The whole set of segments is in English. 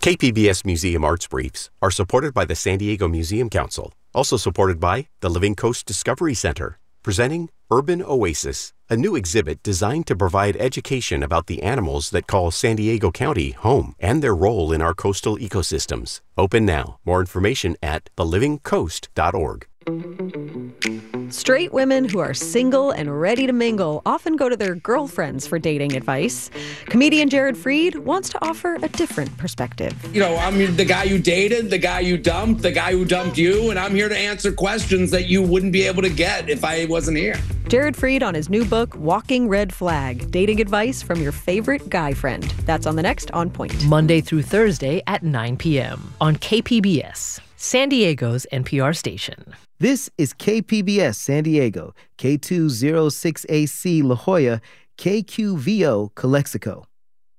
KPBS Museum Arts Briefs are supported by the San Diego Museum Council, also supported by the Living Coast Discovery Center, presenting Urban Oasis, a new exhibit designed to provide education about the animals that call San Diego County home and their role in our coastal ecosystems. Open now. More information at thelivingcoast.org. Straight women who are single and ready to mingle often go to their girlfriends for dating advice. Comedian Jared Freid wants to offer a different perspective. You know, I'm the guy you dated, the guy you dumped, the guy who dumped you, and I'm here to answer questions that you wouldn't be able to get if I wasn't here. Jared Freid on his new book, Walking Red Flag, Dating Advice from Your Favorite Guy Friend. That's on the next On Point. Monday through Thursday at 9 p.m. on KPBS, San Diego's NPR station. This is KPBS San Diego, K206AC La Jolla, KQVO Calexico.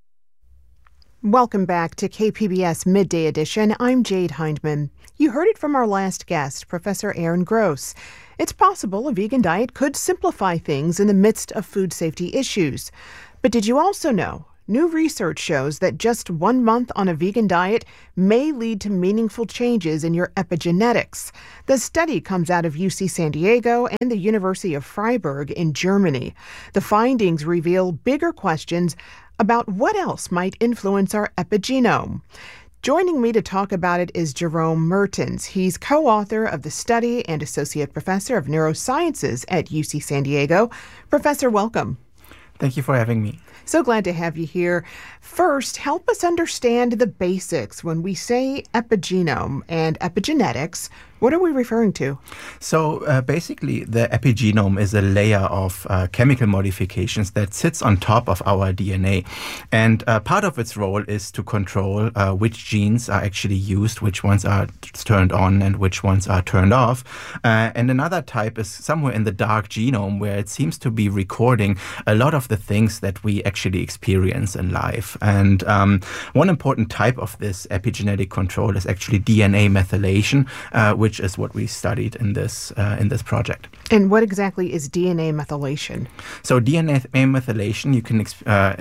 Welcome back to KPBS Midday Edition. I'm Jade Hindman. You heard it from our last guest, Professor Aaron Gross. It's possible a vegan diet could simplify things in the midst of food safety issues. But did you also know? New research shows that just 1 month on a vegan diet may lead to meaningful changes in your epigenetics. The study comes out of UC San Diego and the University of Freiburg in Germany. The findings reveal bigger questions about what else might influence our epigenome. Joining me to talk about it is Jerome Mertens. He's co-author of the study and associate professor of neurosciences at UC San Diego. Professor, welcome. Thank you for having me. So glad to have you here. First, help us understand the basics. When we say epigenome and epigenetics, what are we referring to? So basically, the epigenome is a layer of chemical modifications that sits on top of our DNA. And part of its role is to control which genes are actually used, which ones are turned on and which ones are turned off. And another type is somewhere in the dark genome, where it seems to be recording a lot of the things that we actually experience in life. And one important type of this epigenetic control is actually DNA methylation, which is what we studied in this project. And what exactly is DNA methylation? So DNA methylation, you can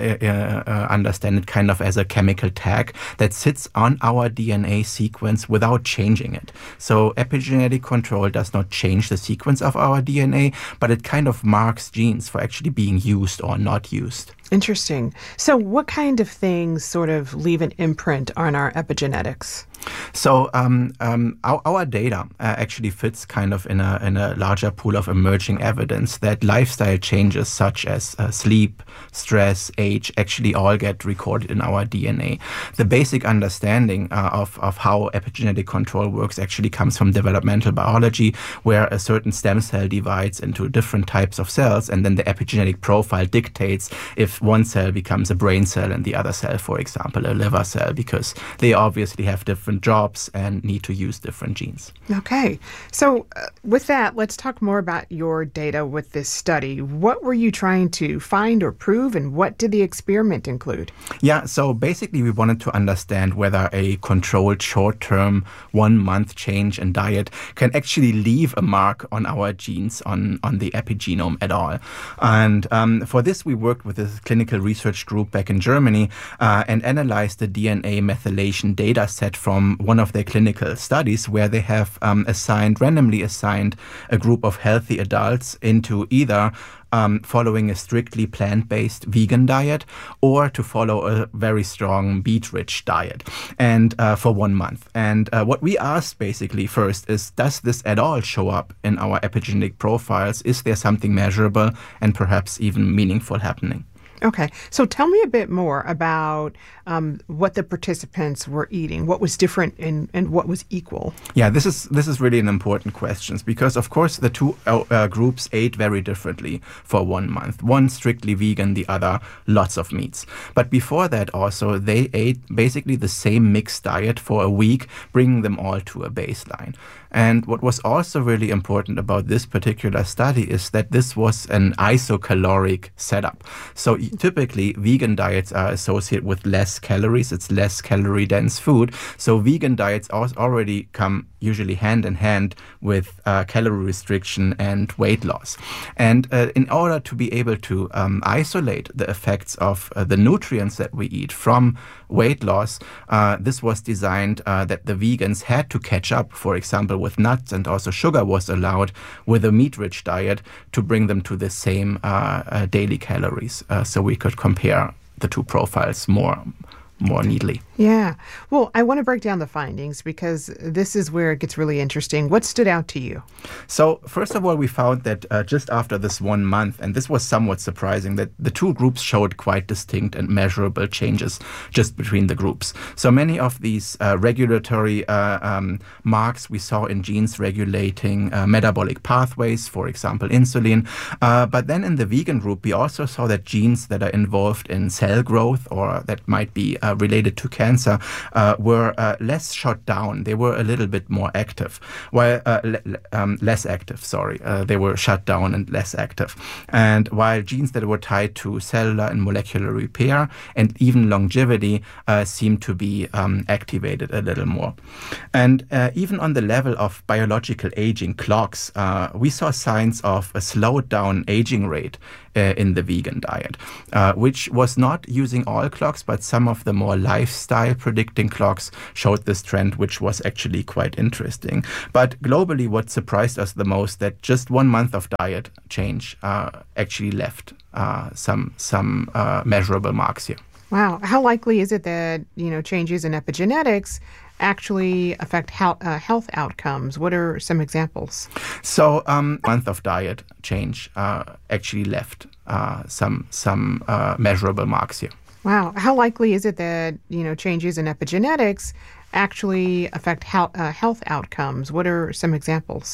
understand it kind of as a chemical tag that sits on our DNA sequence without changing it. So epigenetic control does not change the sequence of our DNA, but it kind of marks genes for actually being used or not used. Interesting. So what kind of things sort of leave an imprint on our epigenetics? So our data actually fits kind of in a larger pool of emerging evidence that lifestyle changes such as sleep, stress, age actually all get recorded in our DNA. The basic understanding of how epigenetic control works actually comes from developmental biology, where a certain stem cell divides into different types of cells, and then the epigenetic profile dictates if one cell becomes a brain cell and the other cell, for example, a liver cell, because they obviously have different jobs and need to use different genes. Okay. So with that, let's talk more about your data with this study. What were you trying to find or prove, and what did the experiment include? Yeah, so basically we wanted to understand whether a controlled short-term 1 month change in diet can actually leave a mark on our genes, on the epigenome at all. And for this, we worked with a clinical research group back in Germany and analyzed the DNA methylation data set from one of their clinical studies, where they have randomly assigned a group of healthy adults into either following a strictly plant-based vegan diet or to follow a very strong beet-rich diet, and for 1 month. And what we asked basically first is, does this at all show up in our epigenetic profiles? Is there something measurable and perhaps even meaningful happening? Okay. So tell me a bit more about what the participants were eating. What was different and what was equal? Yeah, this is really an important question, because, of course, the two groups ate very differently for 1 month. One strictly vegan, the other lots of meats. But before that also, they ate basically the same mixed diet for a week, bringing them all to a baseline. And what was also really important about this particular study is that this was an isocaloric setup. So typically vegan diets are associated with less calories. It's less calorie dense food. So vegan diets already come usually hand in hand with calorie restriction and weight loss. And in order to be able to isolate the effects of the nutrients that we eat from weight loss, this was designed that the vegans had to catch up, for example, with nuts, and also sugar was allowed with a meat-rich diet to bring them to the same daily calories. So we could compare the two profiles more neatly. Yeah. Well, I want to break down the findings because this is where it gets really interesting. What stood out to you? So first of all, we found that just after this 1 month, and this was somewhat surprising, that the two groups showed quite distinct and measurable changes just between the groups. So many of these regulatory marks we saw in genes regulating metabolic pathways, for example, insulin. But then in the vegan group, we also saw that genes that are involved in cell growth or that might be related to cancer were less shut down. They were a little bit more active, while less active, sorry. They were shut down and less active. And while genes that were tied to cellular and molecular repair and even longevity seemed to be activated a little more. And even on the level of biological aging clocks, we saw signs of a slowed down aging rate in the vegan diet, which was not using all clocks, but some of the more lifestyle predicting clocks showed this trend, which was actually quite interesting. But globally, what surprised us the most, that just 1 month of diet change actually left some measurable marks here. Wow. How likely is it that, changes in epigenetics actually affect health outcomes? What are some examples? So, month of diet change actually left some measurable marks here. Wow. How likely is it that, changes in epigenetics actually affect health outcomes? What are some examples?